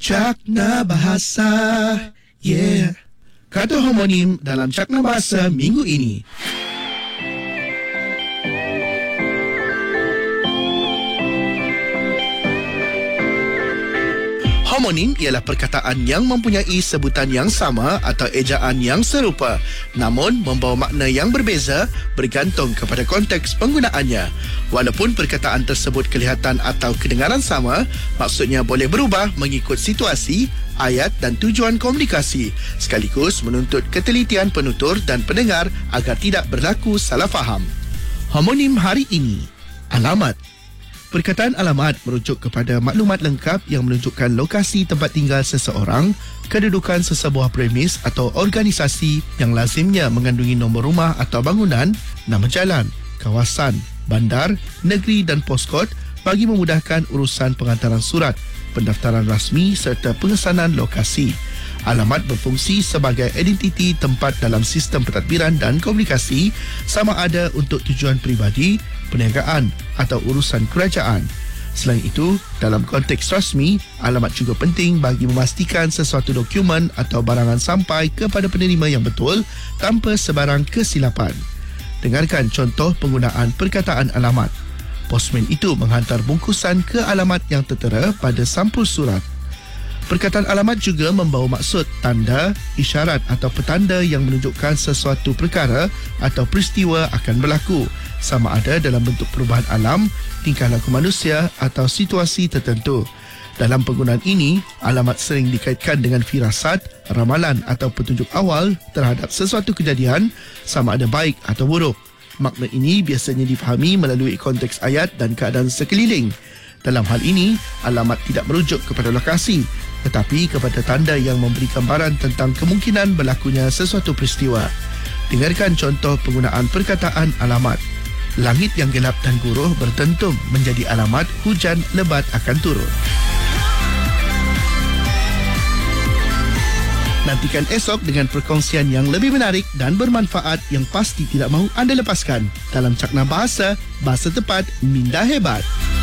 Cakna Bahasa. Yeah. Kata homonim dalam Cakna Bahasa minggu ini. Homonim ialah perkataan yang mempunyai sebutan yang sama atau ejaan yang serupa, namun membawa makna yang berbeza bergantung kepada konteks penggunaannya. Walaupun perkataan tersebut kelihatan atau kedengaran sama, maksudnya boleh berubah mengikut situasi, ayat dan tujuan komunikasi, sekaligus menuntut ketelitian penutur dan pendengar agar tidak berlaku salah faham. Homonim hari ini, alamat. Perkataan alamat merujuk kepada maklumat lengkap yang menunjukkan lokasi tempat tinggal seseorang, kedudukan sesebuah premis atau organisasi yang lazimnya mengandungi nombor rumah atau bangunan, nama jalan, kawasan, bandar, negeri dan poskod bagi memudahkan urusan penghantaran surat, pendaftaran rasmi serta pengesanan lokasi. Alamat berfungsi sebagai identiti tempat dalam sistem pentadbiran dan komunikasi, sama ada untuk tujuan peribadi, perniagaan atau urusan kerajaan. Selain itu, dalam konteks rasmi, alamat juga penting bagi memastikan sesuatu dokumen atau barangan sampai kepada penerima yang betul tanpa sebarang kesilapan. Dengarkan contoh penggunaan perkataan alamat. Postman itu menghantar bungkusan ke alamat yang tertera pada sampul surat. Perkataan alamat juga membawa maksud tanda, isyarat atau petanda yang menunjukkan sesuatu perkara atau peristiwa akan berlaku, sama ada dalam bentuk perubahan alam, tingkah laku manusia atau situasi tertentu. Dalam penggunaan ini, alamat sering dikaitkan dengan firasat, ramalan atau petunjuk awal terhadap sesuatu kejadian, sama ada baik atau buruk. Makna ini biasanya difahami melalui konteks ayat dan keadaan sekeliling. Dalam hal ini, alamat tidak merujuk kepada lokasi, tetapi kepada tanda yang memberi gambaran tentang kemungkinan berlakunya sesuatu peristiwa. Dengarkan contoh penggunaan perkataan alamat. Langit yang gelap dan guruh bertentum menjadi alamat hujan lebat akan turun. Nantikan esok dengan perkongsian yang lebih menarik dan bermanfaat yang pasti tidak mahu anda lepaskan dalam Cakna Bahasa, Bahasa Tepat, Minda Hebat.